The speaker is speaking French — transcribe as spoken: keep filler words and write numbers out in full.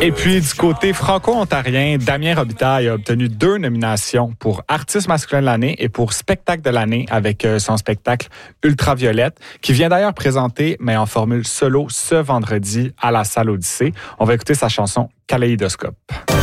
Et puis, du côté franco-ontarien, Damien Robitaille a obtenu deux nominations pour Artiste masculin de l'année et pour Spectacle de l'année avec son spectacle Ultraviolette, qui vient d'ailleurs présenter, mais en formule solo, ce vendredi à la Salle Odyssée. On va écouter sa chanson Kaléidoscope.